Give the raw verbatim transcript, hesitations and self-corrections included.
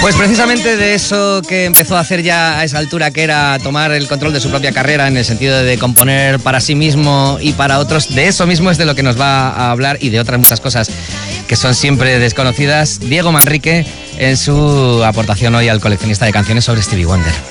Pues precisamente de eso que empezó a hacer ya a esa altura, que era tomar el control de su propia carrera en el sentido de componer para sí mismo y para otros, de eso mismo es de lo que nos va a hablar y de otras muchas cosas que son siempre desconocidas, Diego Manrique, en su aportación hoy al Coleccionista de Canciones sobre Stevie Wonder.